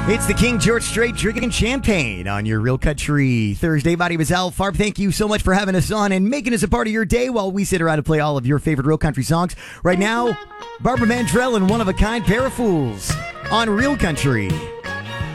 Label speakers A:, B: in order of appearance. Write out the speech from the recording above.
A: It's the King George Strait drinking champagne on your Real Country Thursday. My name is Al Farb. Thank you so much for having us on and making us a part of your day while we sit around and play all of your favorite Real Country songs. Right now, Barbara Mandrell and One of a Kind Pair of Fools on Real Country.